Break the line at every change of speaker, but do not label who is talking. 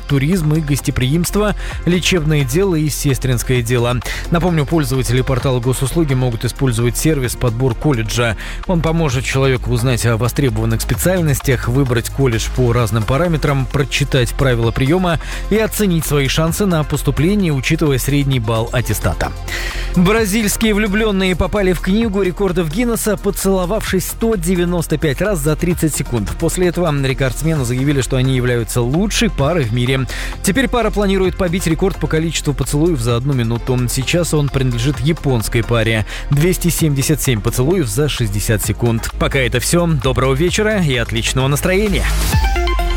туризм и гостеприимство, лечебное дело и сестринское дело. Напомню, пользователи портала госуслуги могут использовать сервис «Подбор колледжа». Он поможет человеку узнать о востребованных специальностях, выбрать колледж по разным параметрам, прочитать правила приема и оценить свои шансы на поступление, учитывая средний балл аттестата. Бразильские влюбленные попали в книгу рекордов Гиннесса, поцеловавшись 195 раз за 30 секунд. После этого рекордсмены заявили, что они являются лучшей парой в мире. Теперь пара планирует побить рекорд по количеству поцелуев за 1 минуту. Сейчас он принадлежит японской паре. 277 поцелуев за 60 секунд. Пока это все. Доброго вечера и отличного настроения.